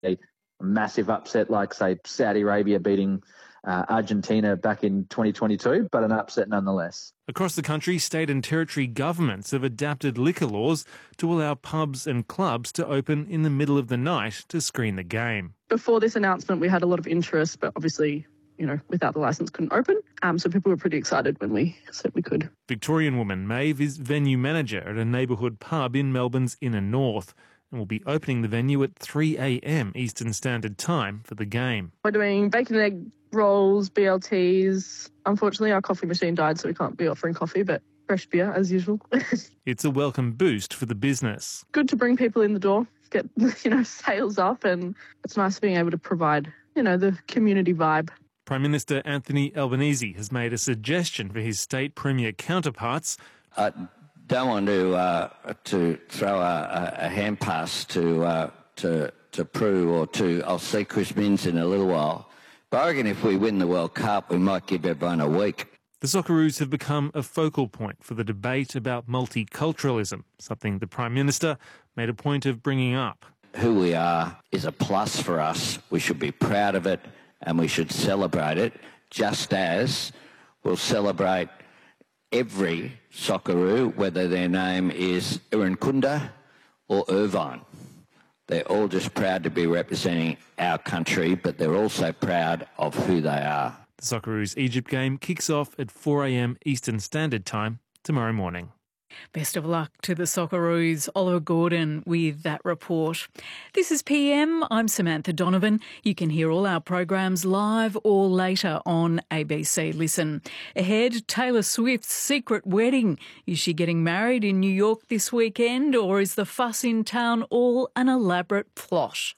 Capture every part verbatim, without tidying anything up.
a massive upset like, say, Saudi Arabia beating uh, Argentina back in twenty twenty-two, but an upset nonetheless. Across the country, state and territory governments have adapted liquor laws to allow pubs and clubs to open in the middle of the night to screen the game. Before this announcement, we had a lot of interest, but obviously, you know, without the licence couldn't open. Um, so people were pretty excited when we said we could. Victorian woman Maeve is venue manager at a neighbourhood pub in Melbourne's inner north and will be opening the venue at three a m Eastern Standard Time for the game. We're doing bacon and egg rolls, B L Ts. Unfortunately, our coffee machine died, so we can't be offering coffee, but fresh beer as usual. It's a welcome boost for the business. Good to bring people in the door, get, you know, sales up, and it's nice being able to provide, you know, the community vibe. Prime Minister Anthony Albanese has made a suggestion for his state premier counterparts. I don't want to uh, to throw a, a hand pass to uh, to to Prue or to. I'll see Chris Minns in a little while. But I reckon if we win the World Cup, we might give everyone a week. The Socceroos have become a focal point for the debate about multiculturalism, something the Prime Minister made a point of bringing up. Who we are is a plus for us. We should be proud of it and we should celebrate it, just as we'll celebrate every Socceroo, whether their name is Irukunda or Irvine. They're all just proud to be representing our country, but they're also proud of who they are. The Socceroos Egypt game kicks off at four a m Eastern Standard Time tomorrow morning. Best of luck to the Socceroos. Oliver Gordon with that report. This is P M. I'm Samantha Donovan. You can hear all our programs live or later on A B C Listen. Ahead, Taylor Swift's secret wedding. Is she getting married in New York this weekend, or is the fuss in town all an elaborate plot?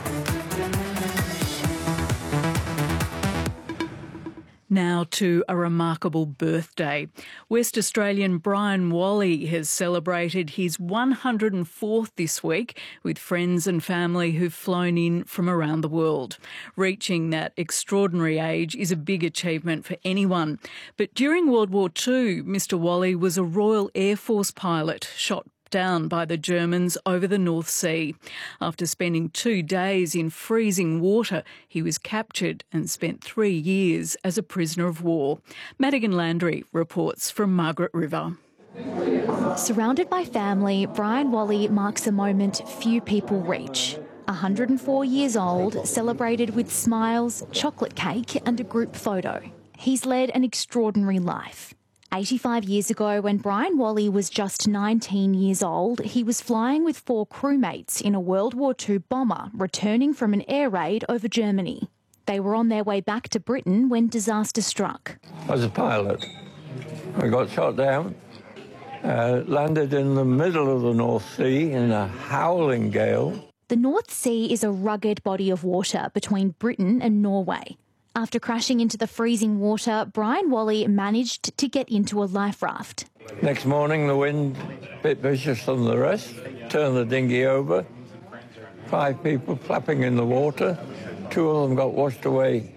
Now to a remarkable birthday. West Australian Brian Wally has celebrated his one hundred and fourth this week with friends and family who've flown in from around the world. Reaching that extraordinary age is a big achievement for anyone. But during World War Two, Mister Wally was a Royal Air Force pilot, shot down by the Germans over the North Sea. After spending two days in freezing water, he was captured and spent three years as a prisoner of war. Madigan Landry reports from Margaret River. Surrounded by family, Brian Wally marks a moment few people reach. one hundred and four years old, celebrated with smiles, chocolate cake and a group photo. He's led an extraordinary life. eighty-five years ago, when Brian Wally was just nineteen years old, he was flying with four crewmates in a World War Two bomber returning from an air raid over Germany. They were on their way back to Britain when disaster struck. I was a pilot. I got shot down, uh, landed in the middle of the North Sea in a howling gale. The North Sea is a rugged body of water between Britain and Norway. After crashing into the freezing water, Brian Wally managed to get into a life raft. Next morning, the wind, a bit vicious than the rest, turned the dinghy over. Five people flapping in the water. Two of them got washed away.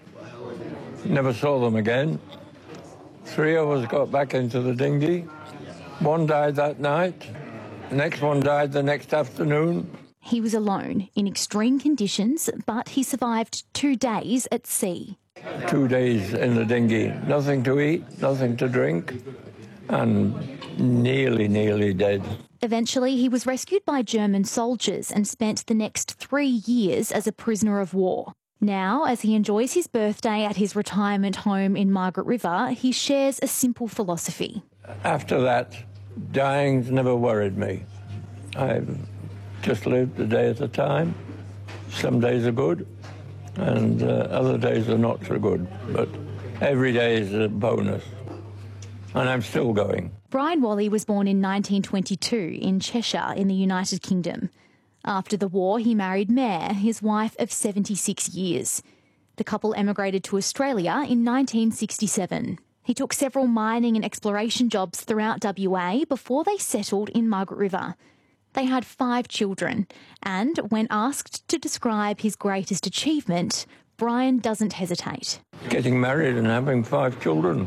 Never saw them again. Three of us got back into the dinghy. One died that night. The next one died the next afternoon. He was alone in extreme conditions, but he survived two days at sea. Two days in the dinghy, nothing to eat, nothing to drink, and nearly, nearly dead. Eventually, he was rescued by German soldiers and spent the next three years as a prisoner of war. Now, as he enjoys his birthday at his retirement home in Margaret River, he shares a simple philosophy. After that, dying's never worried me. I've just lived a day at a time. Some days are good, and uh, other days are not so good. But every day is a bonus, and I'm still going. Brian Wally was born in nineteen twenty-two in Cheshire in the United Kingdom. After the war, he married Mare, his wife of seventy-six years. The couple emigrated to Australia in nineteen sixty-seven. He took several mining and exploration jobs throughout W A before they settled in Margaret River. They had five children, and when asked to describe his greatest achievement, Brian doesn't hesitate. Getting married and having five children.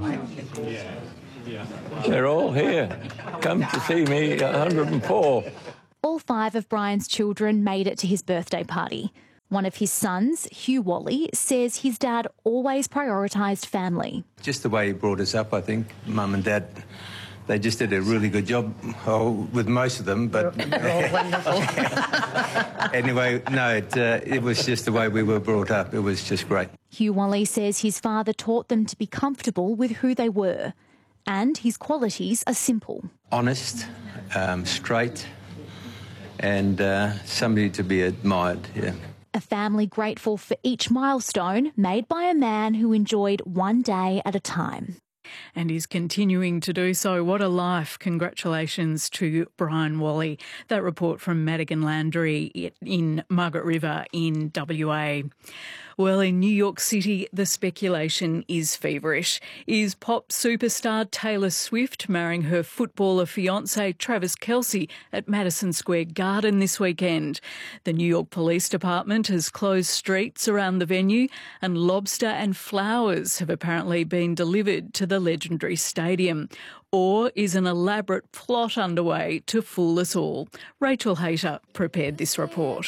They're all here. Come to see me, one hundred and four. All five of Brian's children made it to his birthday party. One of his sons, Hugh Wally, says his dad always prioritised family. Just the way he brought us up, I think. Mum and Dad, they just did a really good job oh, with most of them, but... They're all wonderful. Anyway, no, it, uh, it was just the way we were brought up. It was just great. Hugh Wally says his father taught them to be comfortable with who they were, and his qualities are simple. Honest, um, straight, and uh, somebody to be admired, yeah. A family grateful for each milestone made by a man who enjoyed one day at a time. And is continuing to do so. What a life. Congratulations to Brian Wally. That report from Madigan Landry in Margaret River in W A. Well, in New York City, the speculation is feverish. Is pop superstar Taylor Swift marrying her footballer fiancé Travis Kelce at Madison Square Garden this weekend? The New York Police Department has closed streets around the venue, and lobster and flowers have apparently been delivered to the legendary stadium. Or is an elaborate plot underway to fool us all? Rachel Hayter prepared this report.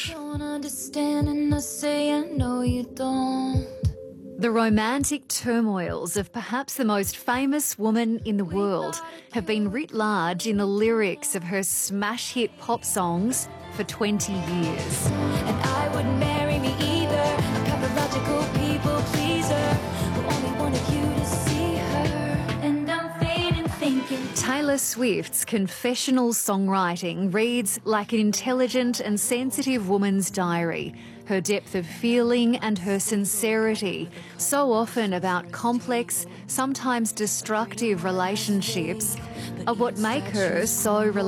The romantic turmoils of perhaps the most famous woman in the world have been writ large in the lyrics of her smash hit pop songs for twenty years. And I wouldn't marry me either, a pathological people pleaser who only wanted you to see her. And I'm fading thinking. Taylor Swift's confessional songwriting reads like an intelligent and sensitive woman's diary. Her depth of feeling and her sincerity, so often about complex, sometimes destructive relationships, are what make her so relatable.